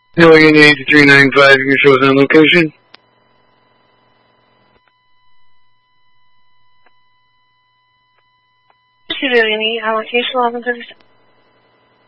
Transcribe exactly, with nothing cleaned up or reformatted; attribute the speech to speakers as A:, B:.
A: Alien eight three nine five, you can show us on location.
B: Alien eight, on location eleven thirty-seven.